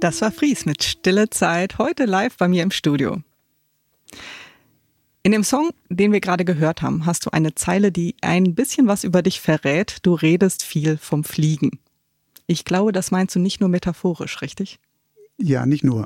Das war Fries mit Stille Zeit, heute live bei mir im Studio. In dem Song, den wir gerade gehört haben, hast du eine Zeile, die ein bisschen was über dich verrät. Du redest viel vom Fliegen. Ich glaube, das meinst du nicht nur metaphorisch, richtig? Ja, nicht nur.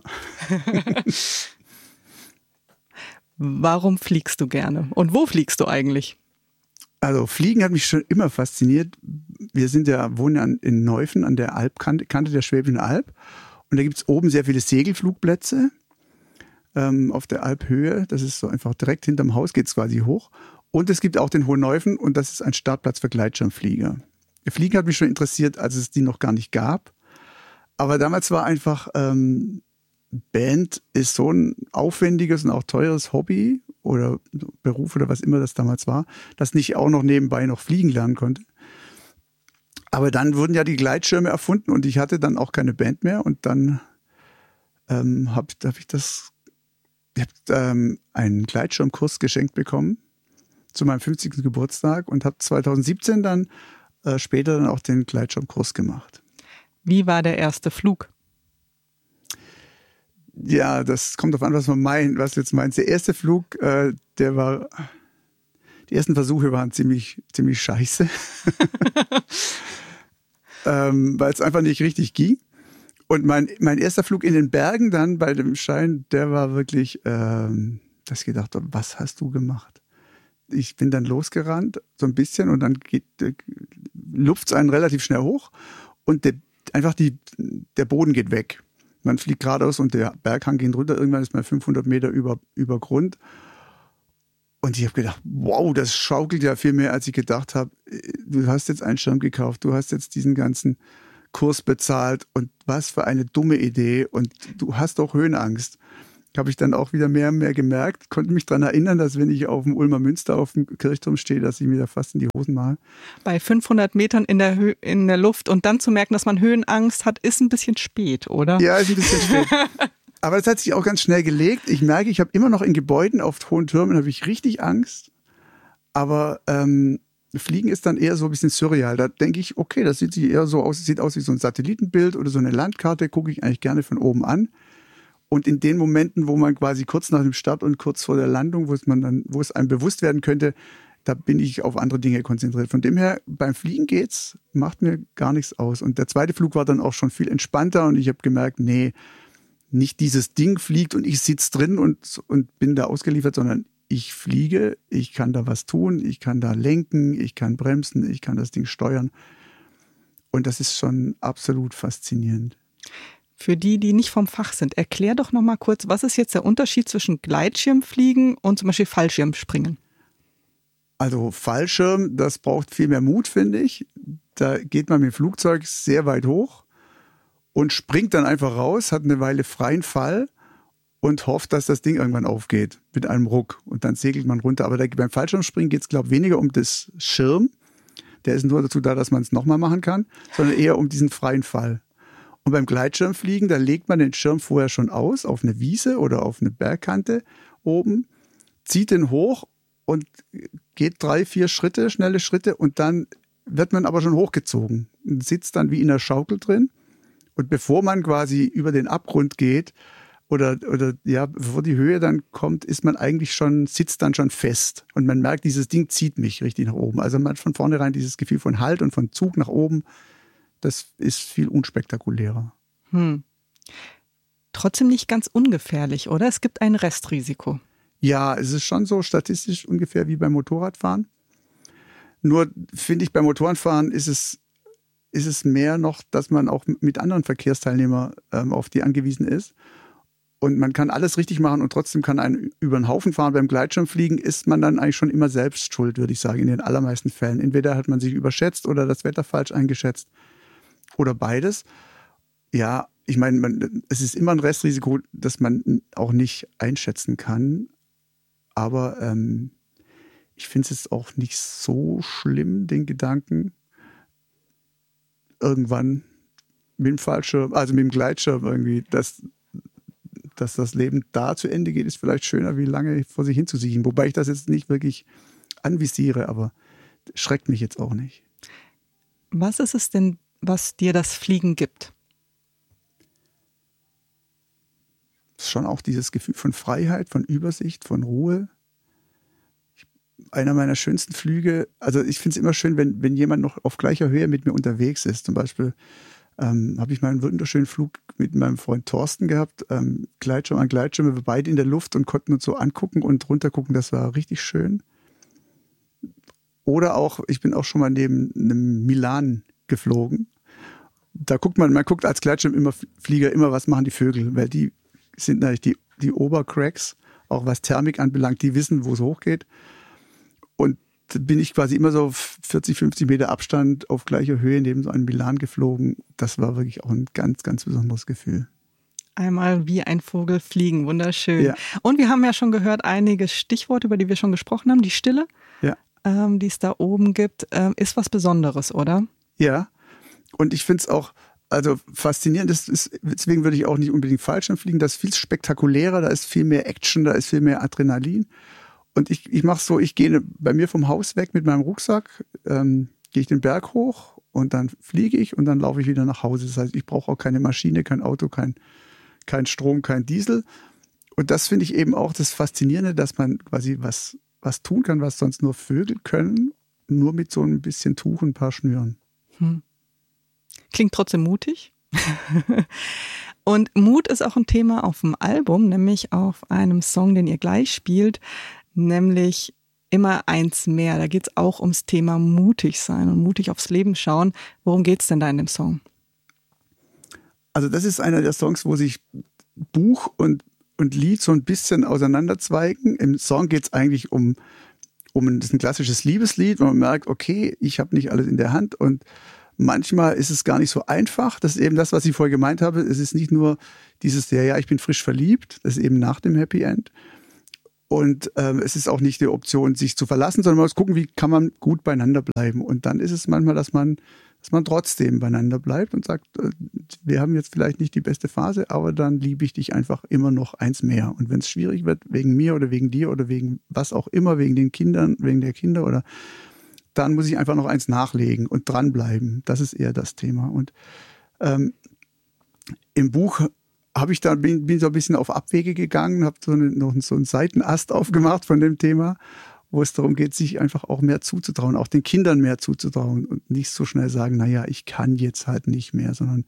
Warum fliegst du gerne? Und wo fliegst du eigentlich? Also Fliegen hat mich schon immer fasziniert. Wir wohnen ja in Neuffen an der Alpkante der Schwäbischen Alb. Und da gibt es oben sehr viele Segelflugplätze auf der Alphöhe. Das ist so einfach direkt hinterm Haus, geht es quasi hoch. Und es gibt auch den Hohen Neuffen und das ist ein Startplatz für Gleitschirmflieger. Fliegen hat mich schon interessiert, als es die noch gar nicht gab. Aber damals war einfach, Band ist so ein aufwendiges und auch teures Hobby oder Beruf oder was immer das damals war, dass ich auch noch nebenbei noch fliegen lernen konnte. Aber dann wurden ja die Gleitschirme erfunden und ich hatte dann auch keine Band mehr und dann habe ich einen Gleitschirmkurs geschenkt bekommen zu meinem 50. Geburtstag und habe 2017 dann später dann auch den Gleitschirmkurs gemacht. Wie war der erste Flug? Ja, das kommt auf an, was du jetzt meinst. Der erste Flug, die ersten Versuche waren ziemlich scheiße. Weil es einfach nicht richtig ging. Und mein erster Flug in den Bergen dann bei dem Schein, der war wirklich, dass ich gedacht habe, was hast du gemacht? Ich bin dann losgerannt, so ein bisschen, und dann lupft es einen relativ schnell hoch und der Boden geht weg. Man fliegt geradeaus und der Berghang geht runter. Irgendwann ist man 500 Meter über Grund. Und ich habe gedacht, wow, das schaukelt ja viel mehr, als ich gedacht habe. Du hast jetzt einen Schirm gekauft, du hast jetzt diesen ganzen Kurs bezahlt und was für eine dumme Idee. Und du hast auch Höhenangst. Habe ich dann auch wieder mehr und mehr gemerkt, konnte mich daran erinnern, dass wenn ich auf dem Ulmer Münster auf dem Kirchturm stehe, dass ich mir da fast in die Hosen mache. Bei 500 Metern in der Luft und dann zu merken, dass man Höhenangst hat, ist ein bisschen spät, oder? Ja, ist ein bisschen spät. Aber es hat sich auch ganz schnell gelegt. Ich merke, ich habe immer noch in Gebäuden auf hohen Türmen habe ich richtig Angst. Aber Fliegen ist dann eher so ein bisschen surreal. Da denke ich, okay, das sieht eher so aus, sieht aus wie so ein Satellitenbild oder so eine Landkarte, gucke ich eigentlich gerne von oben an. Und in den Momenten, wo man quasi kurz nach dem Start und kurz vor der Landung, wo es einem bewusst werden könnte, da bin ich auf andere Dinge konzentriert. Von dem her, beim Fliegen geht's, macht mir gar nichts aus. Und der zweite Flug war dann auch schon viel entspannter und ich habe gemerkt, nee, nicht dieses Ding fliegt und ich sitze drin und bin da ausgeliefert, sondern ich fliege, ich kann da was tun, ich kann da lenken, ich kann bremsen, ich kann das Ding steuern. Und das ist schon absolut faszinierend. Für die nicht vom Fach sind, erklär doch noch mal kurz, was ist jetzt der Unterschied zwischen Gleitschirmfliegen und zum Beispiel Fallschirmspringen? Also Fallschirm, das braucht viel mehr Mut, finde ich. Da geht man mit dem Flugzeug sehr weit hoch und springt dann einfach raus, hat eine Weile freien Fall und hofft, dass das Ding irgendwann aufgeht mit einem Ruck. Und dann segelt man runter. Aber beim Fallschirmspringen geht es, glaube ich, weniger um das Schirm. Der ist nur dazu da, dass man es nochmal machen kann, sondern eher um diesen freien Fall. Und beim Gleitschirmfliegen, da legt man den Schirm vorher schon aus, auf eine Wiese oder auf eine Bergkante oben, zieht den hoch und geht 3, 4 Schritte, schnelle Schritte und dann wird man aber schon hochgezogen und sitzt dann wie in einer Schaukel drin. Und bevor man quasi über den Abgrund geht oder bevor die Höhe dann kommt, sitzt dann schon fest. Und man merkt, dieses Ding zieht mich richtig nach oben. Also man hat von vornherein dieses Gefühl von Halt und von Zug nach oben. Das ist viel unspektakulärer. Trotzdem nicht ganz ungefährlich, oder? Es gibt ein Restrisiko. Ja, es ist schon so statistisch ungefähr wie beim Motorradfahren. Nur finde ich, beim Motorradfahren ist es mehr noch, dass man auch mit anderen Verkehrsteilnehmern auf die angewiesen ist. Und man kann alles richtig machen und trotzdem kann einen über den Haufen fahren. Beim Gleitschirmfliegen ist man dann eigentlich schon immer selbst schuld, würde ich sagen, in den allermeisten Fällen. Entweder hat man sich überschätzt oder das Wetter falsch eingeschätzt. Oder beides. Ja, ich meine, es ist immer ein Restrisiko, das man auch nicht einschätzen kann. Aber ich finde es jetzt auch nicht so schlimm, den Gedanken, irgendwann mit dem Fallschirm, also mit dem Gleitschirm irgendwie, dass das Leben da zu Ende geht, ist vielleicht schöner, wie lange vor sich hinzusiechen. Wobei ich das jetzt nicht wirklich anvisiere, aber schreckt mich jetzt auch nicht. Was ist es denn, was dir das Fliegen gibt? ist schon auch dieses Gefühl von Freiheit, von Übersicht, von Ruhe. Einer meiner schönsten Flüge, also ich finde es immer schön, wenn jemand noch auf gleicher Höhe mit mir unterwegs ist. Zum Beispiel habe ich mal einen wunderschönen Flug mit meinem Freund Thorsten gehabt, Gleitschirm an Gleitschirm, wir waren beide in der Luft und konnten uns so angucken und runtergucken, das war richtig schön. Oder auch, ich bin auch schon mal neben einem Milan geflogen. Da guckt man guckt als Gleitschirmflieger immer, was machen die Vögel, weil die sind natürlich die Obercracks, auch was Thermik anbelangt, die wissen, wo es hochgeht. Und da bin ich quasi immer so auf 40, 50 Meter Abstand auf gleicher Höhe neben so einem Milan geflogen. Das war wirklich auch ein ganz, ganz besonderes Gefühl. Einmal wie ein Vogel fliegen, wunderschön. Ja. Und wir haben ja schon gehört, einige Stichworte, über die wir schon gesprochen haben. Die Stille, Ja. Die es da oben gibt, ist was Besonderes, oder? Ja, und ich finde es auch also faszinierend. Deswegen würde ich auch nicht unbedingt Fallschirm fliegen. Das ist viel spektakulärer, da ist viel mehr Action, da ist viel mehr Adrenalin. Und ich mache so, ich gehe bei mir vom Haus weg mit meinem Rucksack, gehe ich den Berg hoch und dann fliege ich und dann laufe ich wieder nach Hause. Das heißt, ich brauche auch keine Maschine, kein Auto, kein Strom, kein Diesel. Und das finde ich eben auch das Faszinierende, dass man quasi was tun kann, was sonst nur Vögel können, nur mit so ein bisschen Tuch und ein paar Schnüren. Klingt trotzdem mutig. Und Mut ist auch ein Thema auf dem Album, nämlich auf einem Song, den ihr gleich spielt, nämlich Immer eins mehr. Da geht es auch ums Thema mutig sein und mutig aufs Leben schauen. Worum geht es denn da in dem Song? Also das ist einer der Songs, wo sich Buch und Lied so ein bisschen auseinanderzweigen. Im Song geht es eigentlich das ist ein klassisches Liebeslied, wo man merkt, okay, ich habe nicht alles in der Hand und manchmal ist es gar nicht so einfach. Das ist eben das, was ich vorher gemeint habe. Es ist nicht nur dieses, ja, ich bin frisch verliebt. Das ist eben nach dem Happy End. Und es ist auch nicht die Option, sich zu verlassen, sondern man muss gucken, wie kann man gut beieinander bleiben. Und dann ist es manchmal, dass man trotzdem beieinander bleibt und sagt, wir haben jetzt vielleicht nicht die beste Phase, aber dann liebe ich dich einfach immer noch eins mehr. Und wenn es schwierig wird, wegen mir oder wegen dir oder wegen was auch immer, wegen den Kindern, wegen der Kinder oder dann muss ich einfach noch eins nachlegen und dranbleiben. Das ist eher das Thema. Und im Buch bin so ein bisschen auf Abwege gegangen, habe noch so einen Seitenast aufgemacht von dem Thema, wo es darum geht, sich einfach auch mehr zuzutrauen, auch den Kindern mehr zuzutrauen und nicht so schnell sagen, naja, ich kann jetzt halt nicht mehr, sondern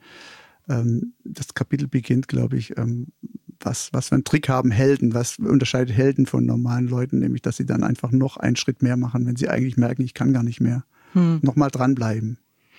das Kapitel beginnt, glaube ich, was für einen Trick haben Helden, was unterscheidet Helden von normalen Leuten, nämlich, dass sie dann einfach noch einen Schritt mehr machen, wenn sie eigentlich merken, ich kann gar nicht mehr. Nochmal dranbleiben.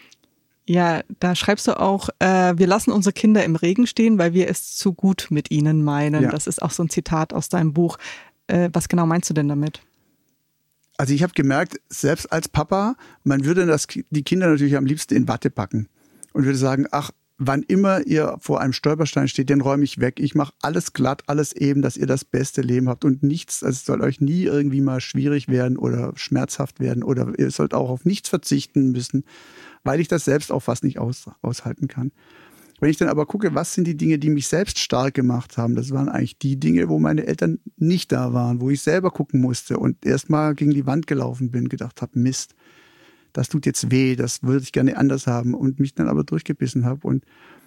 Ja, da schreibst du auch, wir lassen unsere Kinder im Regen stehen, weil wir es zu gut mit ihnen meinen. Ja. Das ist auch so ein Zitat aus deinem Buch. Was genau meinst du denn damit? Also ich habe gemerkt, selbst als Papa, man würde die Kinder natürlich am liebsten in Watte packen und würde sagen, ach, wann immer ihr vor einem Stolperstein steht, den räume ich weg. Ich mache alles glatt, alles eben, dass ihr das beste Leben habt und nichts, also es soll euch nie irgendwie mal schwierig werden oder schmerzhaft werden oder ihr sollt auch auf nichts verzichten müssen, weil ich das selbst auch fast nicht aushalten kann. Wenn ich dann aber gucke, was sind die Dinge, die mich selbst stark gemacht haben, das waren eigentlich die Dinge, wo meine Eltern nicht da waren, wo ich selber gucken musste und erstmal gegen die Wand gelaufen bin, gedacht habe, Mist, das tut jetzt weh, das würde ich gerne anders haben und mich dann aber durchgebissen habe. Und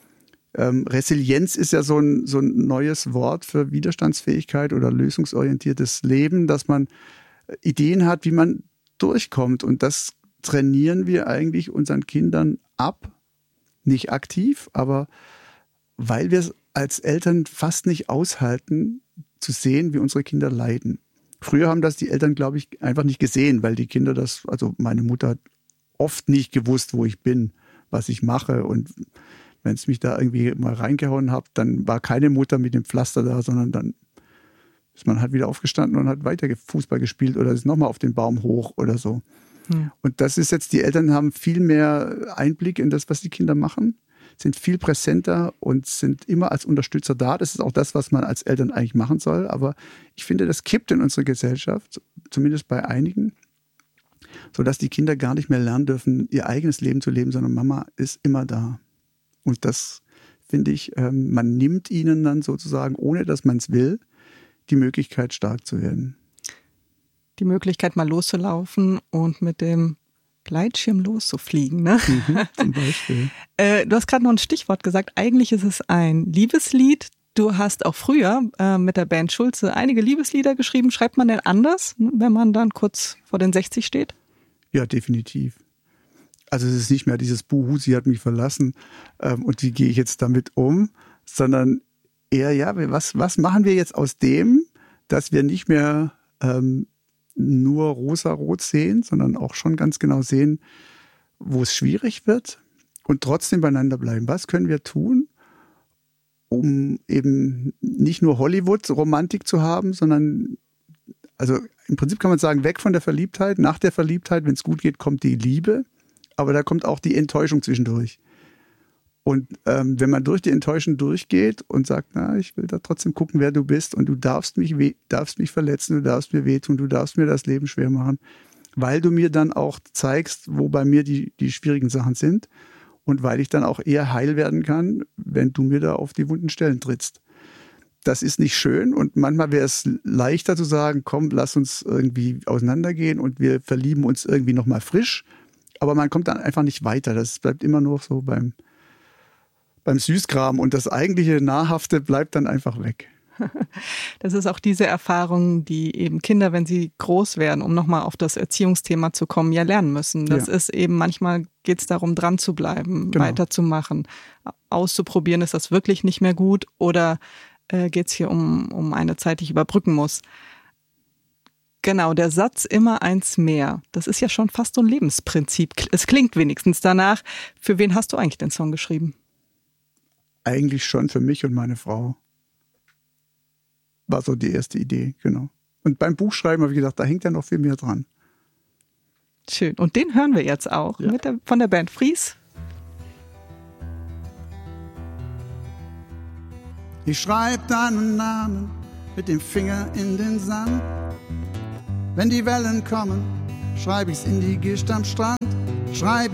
Resilienz ist ja so ein neues Wort für Widerstandsfähigkeit oder lösungsorientiertes Leben, dass man Ideen hat, wie man durchkommt. Und das trainieren wir eigentlich unseren Kindern ab. Nicht aktiv, aber weil wir es als Eltern fast nicht aushalten, zu sehen, wie unsere Kinder leiden. Früher haben das die Eltern, glaube ich, einfach nicht gesehen, weil die Kinder also meine Mutter hat oft nicht gewusst, wo ich bin, was ich mache. Und wenn es mich da irgendwie mal reingehauen hat, dann war keine Mutter mit dem Pflaster da, sondern dann ist man halt wieder aufgestanden und hat weiter Fußball gespielt oder ist nochmal auf den Baum hoch oder so. Und das ist jetzt, die Eltern haben viel mehr Einblick in das, was die Kinder machen, sind viel präsenter und sind immer als Unterstützer da. Das ist auch das, was man als Eltern eigentlich machen soll. Aber ich finde, das kippt in unserer Gesellschaft, zumindest bei einigen, sodass die Kinder gar nicht mehr lernen dürfen, ihr eigenes Leben zu leben, sondern Mama ist immer da. Und das finde ich, man nimmt ihnen dann sozusagen, ohne dass man es will, die Möglichkeit, stark zu werden. Die Möglichkeit, mal loszulaufen und mit dem Gleitschirm loszufliegen, ne? Zum Beispiel. Du hast gerade noch ein Stichwort gesagt. Eigentlich ist es ein Liebeslied, Du hast auch früher mit der Band Schulze einige Liebeslieder geschrieben. Schreibt man denn anders, wenn man dann kurz vor den 60 steht? Ja, definitiv. Also es ist nicht mehr dieses Buhu, sie hat mich verlassen und wie gehe ich jetzt damit um, sondern eher, ja, was machen wir jetzt aus dem, dass wir nicht mehr nur rosa-rot sehen, sondern auch schon ganz genau sehen, wo es schwierig wird und trotzdem beieinander bleiben. Was können wir tun, um eben nicht nur Hollywood-Romantik zu haben, sondern, also im Prinzip kann man sagen, weg von der Verliebtheit. Nach der Verliebtheit, wenn es gut geht, kommt die Liebe, aber da kommt auch die Enttäuschung zwischendurch. Und wenn man durch die Enttäuschung durchgeht und sagt, na, ich will da trotzdem gucken, wer du bist und du darfst mich verletzen, du darfst mir wehtun, du darfst mir das Leben schwer machen, weil du mir dann auch zeigst, wo bei mir die schwierigen Sachen sind und weil ich dann auch eher heil werden kann, wenn du mir da auf die wunden Stellen trittst. Das ist nicht schön und manchmal wäre es leichter zu sagen, komm, lass uns irgendwie auseinandergehen und wir verlieben uns irgendwie nochmal frisch, aber man kommt dann einfach nicht weiter. Das bleibt immer nur so beim Süßkram und das eigentliche Nahrhafte bleibt dann einfach weg. Das ist auch diese Erfahrung, die eben Kinder, wenn sie groß werden, um nochmal auf das Erziehungsthema zu kommen, ja lernen müssen. Das ist eben, manchmal geht es darum, dran zu bleiben, weiterzumachen, auszuprobieren, ist das wirklich nicht mehr gut oder geht es hier um eine Zeit, die ich überbrücken muss. Genau, der Satz immer eins mehr, das ist ja schon fast so ein Lebensprinzip. Es klingt wenigstens danach. Für wen hast du eigentlich den Song geschrieben? Eigentlich schon für mich und meine Frau. War so die erste Idee, genau. Und beim Buchschreiben habe ich gedacht, da hängt ja noch viel mehr dran. Schön. Und den hören wir jetzt auch von der Band Fries. Ich schreibe deinen Namen mit dem Finger in den Sand. Wenn die Wellen kommen, schreibe ich's in die Gischt am Strand. Schreibe